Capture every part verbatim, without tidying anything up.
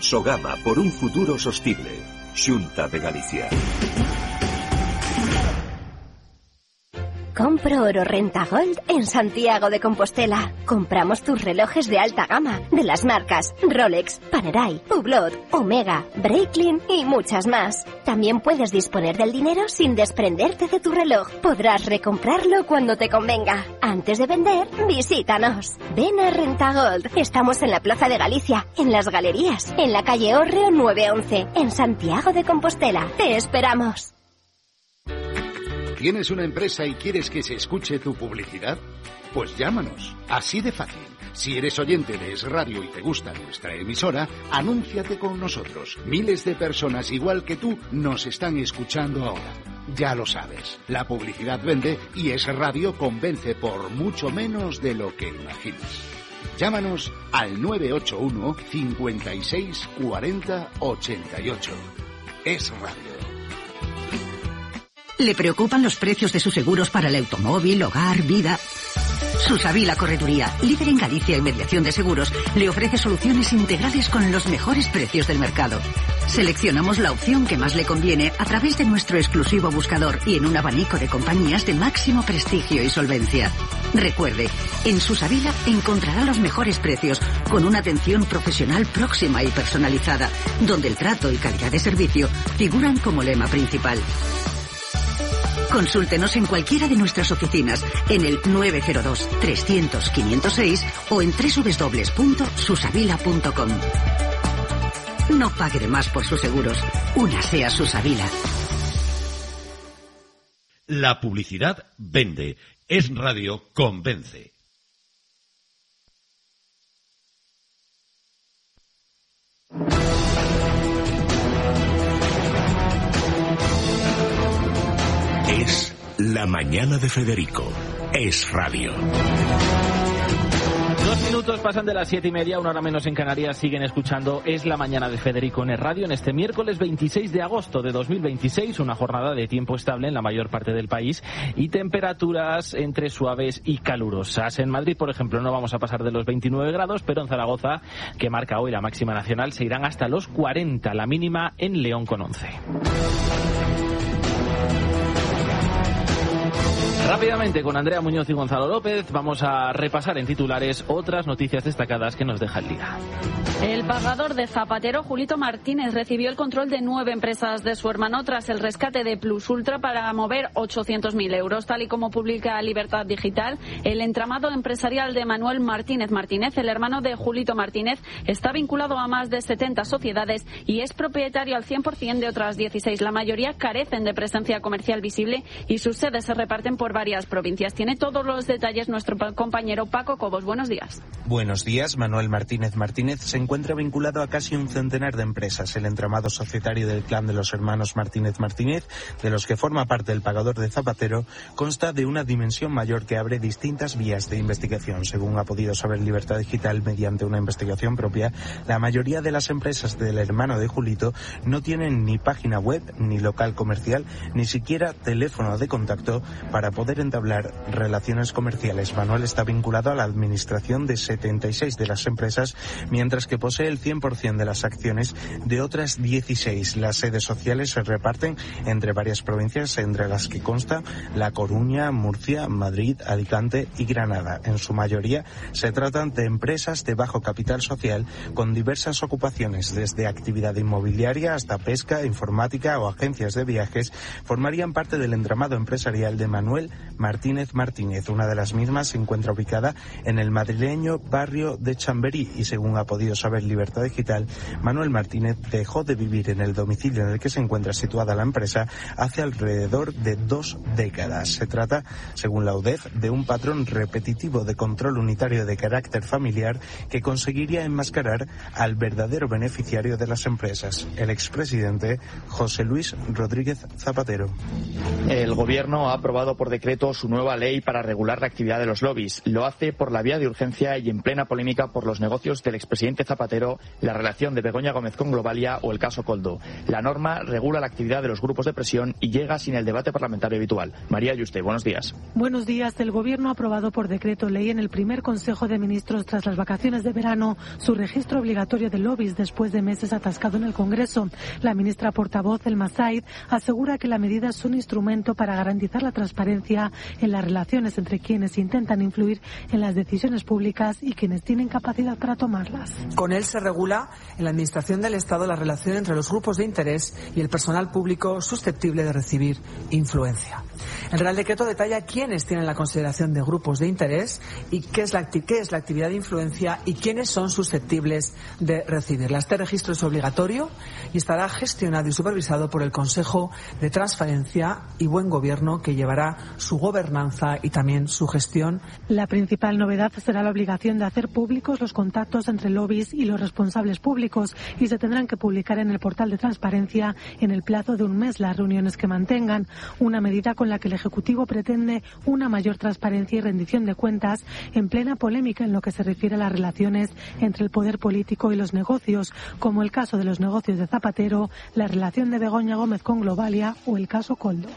Sogama, por un futuro sostible. Xunta de Galicia. Compro oro Renta Gold en Santiago de Compostela. Compramos tus relojes de alta gama, de las marcas Rolex, Panerai, Hublot, Omega, Breitling y muchas más. También puedes disponer del dinero sin desprenderte de tu reloj. Podrás recomprarlo cuando te convenga. Antes de vender, visítanos. Ven a Renta Gold. Estamos en la Plaza de Galicia, en las Galerías, en la calle Hórreo nueve once, en Santiago de Compostela. Te esperamos. ¿Tienes una empresa y quieres que se escuche tu publicidad? Pues llámanos, así de fácil. Si eres oyente de Es Radio y te gusta nuestra emisora, anúnciate con nosotros. Miles de personas igual que tú nos están escuchando ahora. Ya lo sabes, la publicidad vende y Es Radio convence por mucho menos de lo que imaginas. Llámanos al nueve ocho uno, cincuenta y seis, cuarenta, ochenta y ocho. Es Radio. ¿Le preocupan los precios de sus seguros para el automóvil, hogar, vida? Susavila Correduría, líder en Galicia en mediación de seguros, le ofrece soluciones integrales con los mejores precios del mercado. Seleccionamos la opción que más le conviene a través de nuestro exclusivo buscador y en un abanico de compañías de máximo prestigio y solvencia. Recuerde, en Susavila encontrará los mejores precios con una atención profesional próxima y personalizada, donde el trato y calidad de servicio figuran como lema principal. Consúltenos en cualquiera de nuestras oficinas en el nueve cero dos, trescientos, quinientos seis o en doble u doble u doble u punto susavila punto com. No pague de más por sus seguros. Únase a Susavila. La publicidad vende. Es Radio convence. Es La Mañana de Federico. Es Radio. Dos minutos pasan de las siete y media, una hora menos en Canarias. Siguen escuchando Es la Mañana de Federico en Es Radio en este miércoles veintiséis de agosto de dos mil veintiséis. Una jornada de tiempo estable en la mayor parte del país y temperaturas entre suaves y calurosas. En Madrid, por ejemplo, no vamos a pasar de los veintinueve grados, pero en Zaragoza, que marca hoy la máxima nacional, se irán hasta los cuarenta, la mínima en León con once. Rápidamente, con Andrea Muñoz y Gonzalo López, vamos a repasar en titulares otras noticias destacadas que nos deja el día. El pagador de Zapatero, Julito Martínez, recibió el control de nueve empresas de su hermano tras el rescate de Plus Ultra para mover ochocientos mil euros. Tal y como publica Libertad Digital, el entramado empresarial de Manuel Martínez Martínez, el hermano de Julito Martínez, está vinculado a más de setenta sociedades y es propietario al cien por ciento de otras dieciséis. La mayoría carecen de presencia comercial visible y sus sedes se reparten por varias provincias. Tiene todos los detalles nuestro compañero Paco Cobos. Buenos días. Buenos días. Manuel Martínez Martínez se encuentra vinculado a casi un centenar de empresas. El entramado societario del clan de los hermanos Martínez Martínez, de los que forma parte el pagador de Zapatero, consta de una dimensión mayor que abre distintas vías de investigación. Según ha podido saber Libertad Digital mediante una investigación propia, la mayoría de las empresas del hermano de Julito no tienen ni página web, ni local comercial, ni siquiera teléfono de contacto para poder entablar relaciones comerciales. Manuel está vinculado a la administración de setenta y seis de las empresas, mientras que posee el cien por ciento de las acciones de otras dieciséis. Las sedes sociales se reparten entre varias provincias, entre las que consta La Coruña, Murcia, Madrid, Alicante y Granada. En su mayoría se tratan de empresas de bajo capital social con diversas ocupaciones, desde actividad inmobiliaria hasta pesca, informática o agencias de viajes. Formarían parte del entramado empresarial de Manuel Martínez Martínez. Una de las mismas se encuentra ubicada en el madrileño barrio de Chamberí y, según ha podido saber Libertad Digital, Manuel Martínez dejó de vivir en el domicilio en el que se encuentra situada la empresa hace alrededor de dos décadas. Se trata, según la U D E F, de un patrón repetitivo de control unitario de carácter familiar que conseguiría enmascarar al verdadero beneficiario de las empresas, el expresidente José Luis Rodríguez Zapatero. El gobierno ha aprobado por decreto su nueva ley para regular la actividad de los lobbies. Lo hace por la vía de urgencia y en plena polémica por los negocios del expresidente Zapatero, la relación de Begoña Gómez con Globalia o el caso Koldo. La norma regula la actividad de los grupos de presión y llega sin el debate parlamentario habitual. María Yuste, buenos días. Buenos días. El Gobierno ha aprobado por decreto ley en el primer Consejo de Ministros tras las vacaciones de verano su registro obligatorio de lobbies después de meses atascado en el Congreso. La ministra portavoz, Elma Said, asegura que la medida es un instrumento para garantizar la transparencia en las relaciones entre quienes intentan influir en las decisiones públicas y quienes tienen capacidad para tomarlas. Con él se regula en la Administración del Estado la relación entre los grupos de interés y el personal público susceptible de recibir influencia. El Real Decreto detalla quiénes tienen la consideración de grupos de interés y qué es la, qué es la actividad de influencia y quiénes son susceptibles de recibirla. Este registro es obligatorio y estará gestionado y supervisado por el Consejo de Transparencia y Buen Gobierno, que llevará su gobernanza y también su gestión. La principal novedad será la obligación de hacer públicos los contactos entre lobbies y los responsables públicos y se tendrán que publicar en el portal de transparencia en el plazo de un mes las reuniones que mantengan. Una medida con la que el Ejecutivo pretende una mayor transparencia y rendición de cuentas en plena polémica en lo que se refiere a las relaciones entre el poder político y los negocios, como el caso de los negocios de Zapatero, la relación de Begoña Gómez con Globalia o el caso Koldo.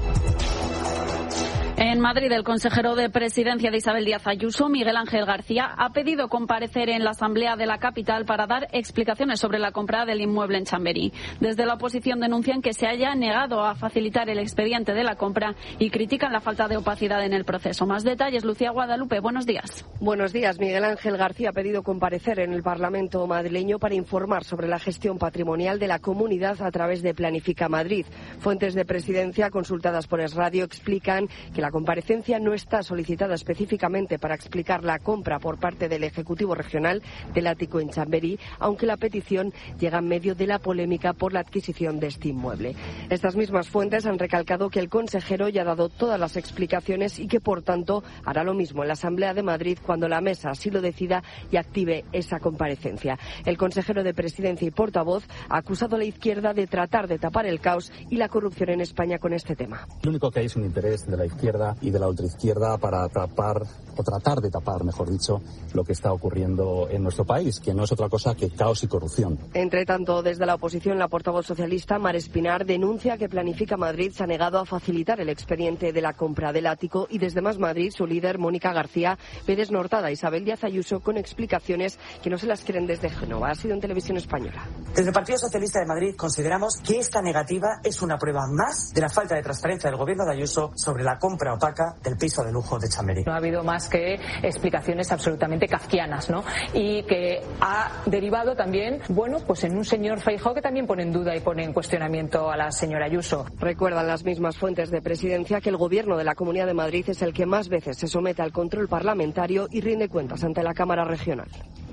En Madrid, el consejero de Presidencia de Isabel Díaz Ayuso, Miguel Ángel García, ha pedido comparecer en la Asamblea de la capital para dar explicaciones sobre la compra del inmueble en Chamberí. Desde la oposición denuncian que se haya negado a facilitar el expediente de la compra y critican la falta de opacidad en el proceso. Más detalles, Lucía Guadalupe, buenos días. Buenos días. Miguel Ángel García ha pedido comparecer en el Parlamento madrileño para informar sobre la gestión patrimonial de la comunidad a través de Planifica Madrid. Fuentes de Presidencia consultadas por Es Radio explican que la comparecencia no está solicitada específicamente para explicar la compra por parte del Ejecutivo Regional del ático en Chamberí, aunque la petición llega en medio de la polémica por la adquisición de este inmueble. Estas mismas fuentes han recalcado que el consejero ya ha dado todas las explicaciones y que, por tanto, hará lo mismo en la Asamblea de Madrid cuando la mesa así lo decida y active esa comparecencia. El consejero de Presidencia y portavoz ha acusado a la izquierda de tratar de tapar el caos y la corrupción en España con este tema. Lo único que hay es un interés de la izquierda y de la ultraizquierda para tapar, o tratar de tapar, mejor dicho, lo que está ocurriendo en nuestro país, que no es otra cosa que caos y corrupción. Entre tanto, desde la oposición, la portavoz socialista, Mar Espinar, denuncia que Planifica Madrid se ha negado a facilitar el expediente de la compra del ático y desde Más Madrid, su líder, Mónica García, ve desnortada a Isabel Díaz Ayuso con explicaciones que no se las creen desde Génova. Ha sido en Televisión Española. Desde el Partido Socialista de Madrid consideramos que esta negativa es una prueba más de la falta de transparencia del gobierno de Ayuso sobre la compra opaca del piso de lujo de Chamberí. No ha habido más que explicaciones absolutamente kafkianas, ¿no? Y que ha derivado también, bueno, pues en un señor Feijóo que también pone en duda y pone en cuestionamiento a la señora Ayuso. Recuerdan las mismas fuentes de Presidencia que el gobierno de la Comunidad de Madrid es el que más veces se somete al control parlamentario y rinde cuentas ante la Cámara Regional.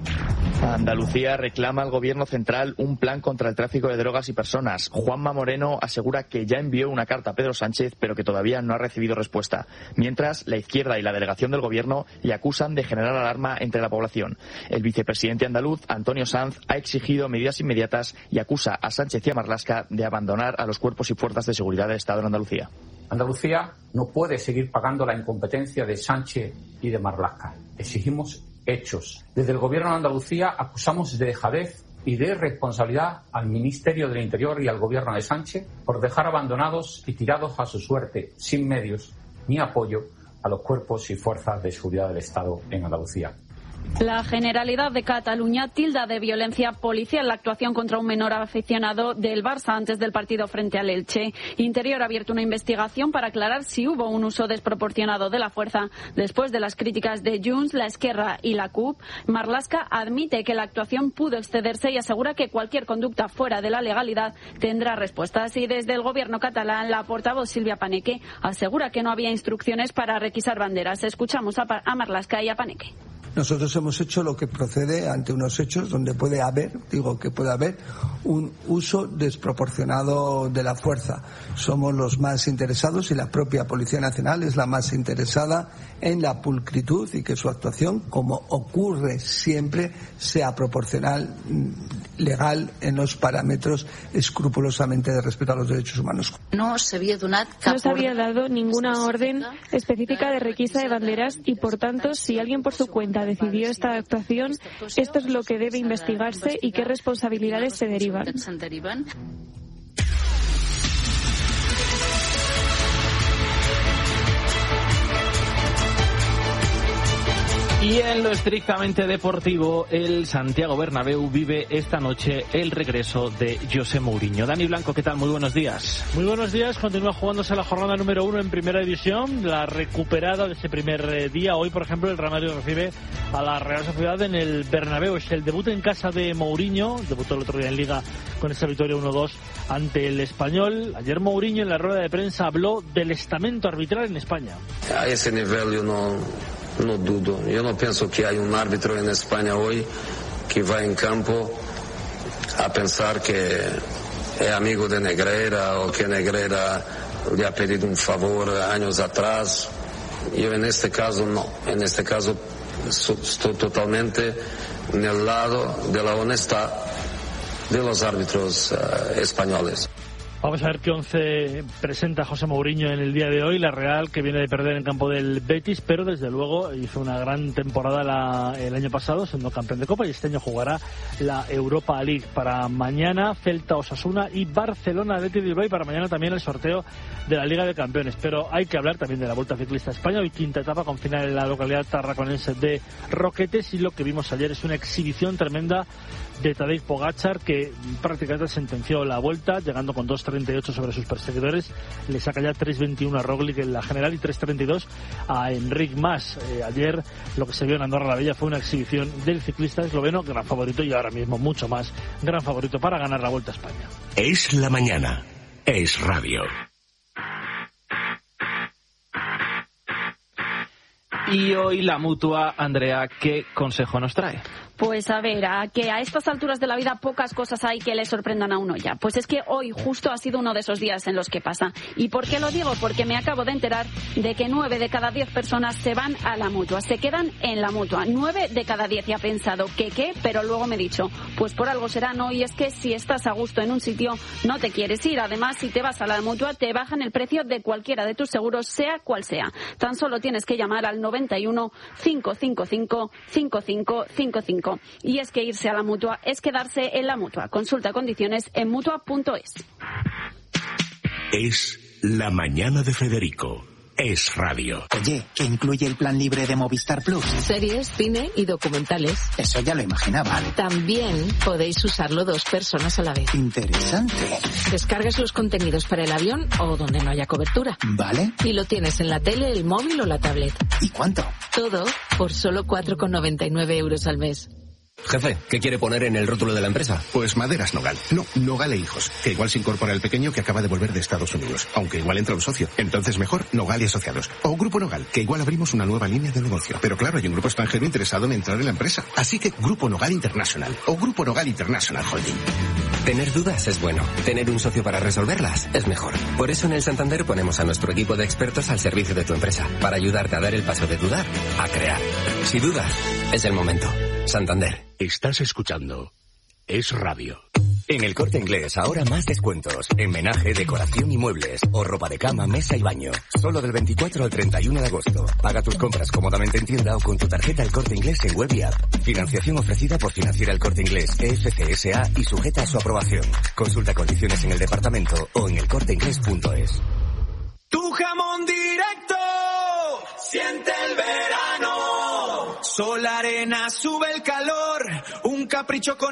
Andalucía reclama al Gobierno central un plan contra el tráfico de drogas y personas. Juanma Moreno asegura que ya envió una carta a Pedro Sánchez, pero que todavía no ha recibido respuesta. Mientras, la izquierda y la delegación del Gobierno le acusan de generar alarma entre la población. El vicepresidente andaluz, Antonio Sanz, ha exigido medidas inmediatas y acusa a Sánchez y a Marlaska de abandonar a los cuerpos y fuerzas de seguridad del Estado en Andalucía. Andalucía no puede seguir pagando la incompetencia de Sánchez y de Marlaska. Exigimos hechos. Desde el Gobierno de Andalucía acusamos de dejadez y de irresponsabilidad al Ministerio del Interior y al Gobierno de Sánchez por dejar abandonados y tirados a su suerte, sin medios ni apoyo, a los cuerpos y fuerzas de seguridad del Estado en Andalucía. La Generalidad de Cataluña tilda de violencia policial la actuación contra un menor aficionado del Barça antes del partido frente al Elche. Interior ha abierto una investigación para aclarar si hubo un uso desproporcionado de la fuerza después de las críticas de Junts, la Esquerra y la C U P. Marlaska admite que la actuación pudo excederse y asegura que cualquier conducta fuera de la legalidad tendrá respuestas. Y desde el gobierno catalán, la portavoz Silvia Paneque asegura que no había instrucciones para requisar banderas. Escuchamos a, a Marlaska y a Paneque. Nosotros hemos hecho lo que procede ante unos hechos donde puede haber, digo que puede haber, un uso desproporcionado de la fuerza. Somos los más interesados y la propia Policía Nacional es la más interesada en la pulcritud y que su actuación, como ocurre siempre, sea proporcional legal en los parámetros escrupulosamente de respeto a los derechos humanos. No se había donat No se había dado ninguna orden específica de requisa de banderas y, por tanto, si alguien por su cuenta decidió esta actuación, esto es lo que debe investigarse y qué responsabilidades se derivan. Y en lo estrictamente deportivo, el Santiago Bernabéu vive esta noche el regreso de José Mourinho. Dani Blanco, ¿qué tal? Muy buenos días. Muy buenos días. Continúa jugándose la jornada número uno en Primera División, la recuperada de ese primer día. Hoy, por ejemplo, el Real Madrid recibe a la Real Sociedad en el Bernabéu. Es el debut en casa de Mourinho. Debutó el otro día en Liga con esa victoria uno dos ante el Español. Ayer Mourinho en la rueda de prensa habló del estamento arbitral en España. A ese nivel yo no... No dudo, yo no pienso que hay un árbitro en España hoy que va en campo a pensar que es amigo de Negreira o que Negreira le ha pedido un favor años atrás. Yo en este caso no, en este caso estoy totalmente en el lado de la honestidad de los árbitros uh, españoles. Vamos a ver qué once presenta José Mourinho en el día de hoy. La Real, que viene de perder en campo del Betis, pero desde luego hizo una gran temporada la, el año pasado, siendo campeón de Copa, y este año jugará la Europa League. Para mañana, Celta, Osasuna y Barcelona, Athletic de Bilbao, y para mañana también el sorteo de la Liga de Campeones. Pero hay que hablar también de la Vuelta Ciclista a España, hoy quinta etapa con final en la localidad tarraconense de Roquetes, y lo que vimos ayer es una exhibición tremenda de Tadej Pogačar, que prácticamente sentenció la Vuelta, llegando con dos treinta y ocho sobre sus perseguidores. Le saca ya tres veintiuno a Roglic en la general y tres treinta y dos a Enric Mas. Eh, ayer lo que se vio en Andorra la Bella fue una exhibición del ciclista esloveno, gran favorito, y ahora mismo mucho más gran favorito para ganar la Vuelta a España. Es la mañana, es radio. Y hoy la Mutua, Andrea, ¿qué consejo nos trae? Pues a ver, a que a estas alturas de la vida pocas cosas hay que le sorprendan a uno ya. Pues es que hoy justo ha sido uno de esos días en los que pasa. ¿Y por qué lo digo? Porque me acabo de enterar de que nueve de cada diez personas se van a la Mutua, se quedan en la Mutua. Nueve de cada diez, y ha pensado que qué, pero luego me he dicho, pues por algo será, ¿no? Y es que si estás a gusto en un sitio, no te quieres ir. Además, si te vas a la Mutua, te bajan el precio de cualquiera de tus seguros, sea cual sea. Tan solo tienes que llamar al noventa y uno, cinco cinco cinco, cinco cinco cinco cinco. Y es que irse a la Mutua es quedarse en la Mutua. Consulta condiciones en mutua punto es. Es la mañana de Federico. Es radio. Oye, ¿qué incluye el plan libre de Movistar Plus? Series, cine y documentales. Eso ya lo imaginaba. También podéis usarlo dos personas a la vez. Interesante. Descargas los contenidos para el avión o donde no haya cobertura. Vale. Y lo tienes en la tele, el móvil o la tablet. ¿Y cuánto? Todo por solo cuatro con noventa y nueve euros al mes. Jefe, ¿qué quiere poner en el rótulo de la empresa? Pues Maderas Nogal. No, Nogal e Hijos. Que igual se incorpora el pequeño que acaba de volver de Estados Unidos. Aunque igual entra un socio. Entonces mejor Nogal y Asociados. O Grupo Nogal, que igual abrimos una nueva línea de negocio. Pero claro, hay un grupo extranjero interesado en entrar en la empresa. Así que Grupo Nogal International. O Grupo Nogal International Holding. Tener dudas es bueno. Tener un socio para resolverlas es mejor. Por eso en el Santander ponemos a nuestro equipo de expertos al servicio de tu empresa. Para ayudarte a dar el paso de dudar a crear. Si dudas, es el momento. Santander. Estás escuchando Es Radio. En el Corte Inglés, ahora más descuentos. En menaje, decoración y muebles. O ropa de cama, mesa y baño. Solo del veinticuatro al treinta y uno de agosto. Paga tus compras cómodamente en tienda o con tu tarjeta El Corte Inglés en web y app. Financiación ofrecida por Financiera El Corte Inglés, E F C S A, y sujeta a su aprobación. Consulta condiciones en el departamento o en el corte inglés punto es. Tu jamón directo, siente el verano. Sol, arena, sube el calor. Un capricho con